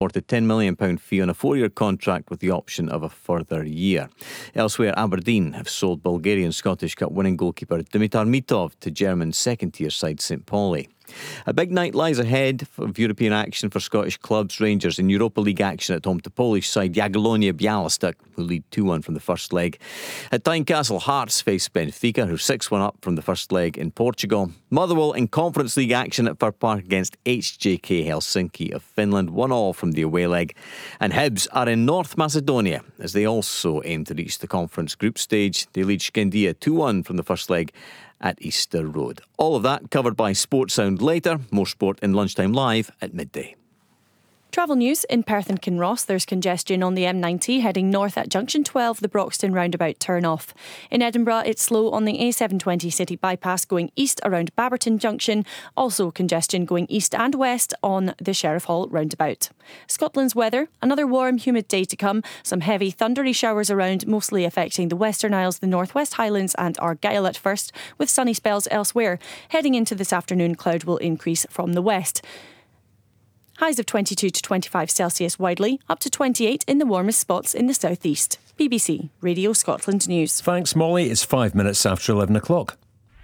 worth a £10 million fee on a 4-year contract with the option of a further year. Elsewhere, Aberdeen have sold Bulgarian Scottish Cup winning goalkeeper Dimitar Mitov to German second-tier side St Pauli. A big night lies ahead of European action for Scottish clubs. Rangers in Europa League action at home to Polish side Jagiellonia Białystok, who lead 2-1 from the first leg. At Tynecastle, Hearts face Benfica, who 6-1 up from the first leg in Portugal. Motherwell in Conference League action at Fir Park against HJK Helsinki of Finland, 1-1 from the away leg. And Hibs are in North Macedonia as they also aim to reach the conference group stage. They lead Skandia 2-1 from the first leg at Easter Road. All of that covered by Sports Sound later. More sport in Lunchtime Live at midday. Travel news in Perth and Kinross. There's congestion on the M90 heading north at Junction 12, the Broxton roundabout turn off. In Edinburgh, it's slow on the A720 city bypass going east around Baberton Junction. Also congestion going east and west on the Sheriff Hall roundabout. Scotland's weather, another warm, humid day to come. Some heavy thundery showers around, mostly affecting the Western Isles, the Northwest Highlands and Argyll at first, with sunny spells elsewhere. Heading into this afternoon, cloud will increase from the west. Highs of 22 to 25 Celsius widely, up to 28 in the warmest spots in the southeast. BBC Radio Scotland News. Thanks, Molly. It's 5 minutes after 11 o'clock.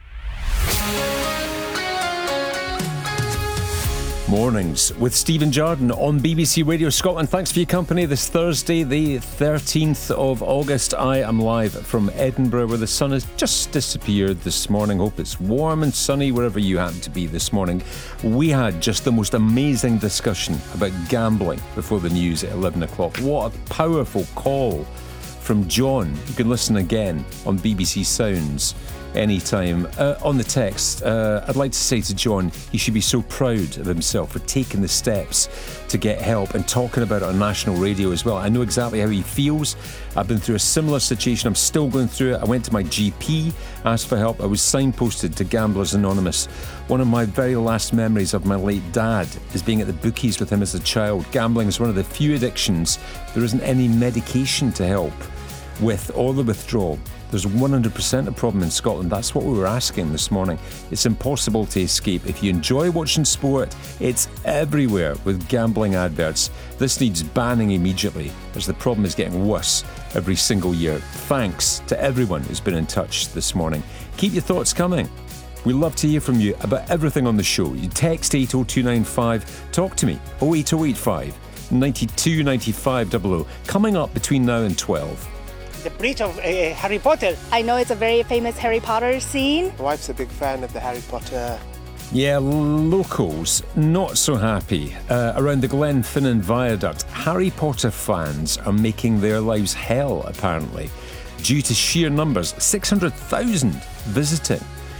Mornings with Stephen Jardine on BBC Radio Scotland. Thanks for your company this Thursday, the 13th of August. I am live from Edinburgh, where the sun has just disappeared this morning. Hope it's warm and sunny wherever you happen to be this morning. We had just the most amazing discussion about gambling before the news at 11 o'clock. What a powerful call from John. You can listen again on BBC Sounds anytime. On the text, I'd like to say to John, he should be so proud of himself for taking the steps to get help and talking about it on national radio as well. I know exactly how he feels. I've been through a similar situation. I'm still going through it. I went to my GP, asked for help. I was signposted to Gamblers Anonymous. One of my very last memories of my late dad is being at the bookies with him as a child. Gambling is one of the few addictions there isn't any medication to help with or the withdrawal. There's 100% a problem in Scotland. That's what we were asking this morning. It's impossible to escape. If you enjoy watching sport, it's everywhere with gambling adverts. This needs banning immediately, as the problem is getting worse every single year. Thanks to everyone who's been in touch this morning. Keep your thoughts coming. We love to hear from you about everything on the show. You text 80295, talk to me, 08085 92 95 00. Coming up between now and 12. The bridge of Harry Potter. I know it's a very famous Harry Potter scene. My wife's a big fan of the Harry Potter. Yeah, locals not so happy. Around the Glenfinnan Viaduct, Harry Potter fans are making their lives hell, apparently, due to sheer numbers. 600,000 visiting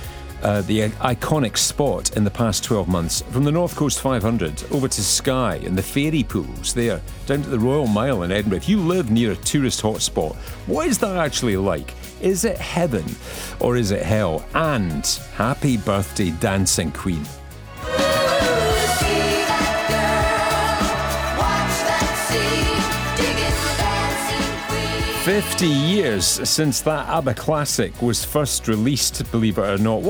the iconic spot in the past 12 months. From the North Coast 500 over to Skye and the fairy pools there, down to the Royal Mile in Edinburgh. If you live near a tourist hotspot, what is that actually like? Is it heaven or is it hell? And happy birthday, Dancing Queen. 50 years since that ABBA classic was first released, believe it or not.